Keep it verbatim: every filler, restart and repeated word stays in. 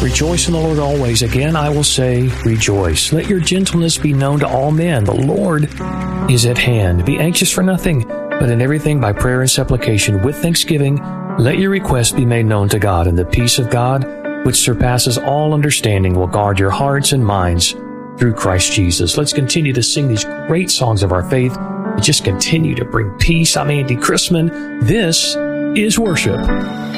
Rejoice in the Lord always. Again, I will say, rejoice. Let your gentleness be known to all men. The Lord is at hand. Be anxious for nothing, but in everything by prayer and supplication with thanksgiving, let your requests be made known to God, and the peace of God, which surpasses all understanding, will guard your hearts and minds through Christ Jesus. Let's continue to sing these great songs of our faith and just continue to bring peace. I'm Andy Chrisman. This is worship.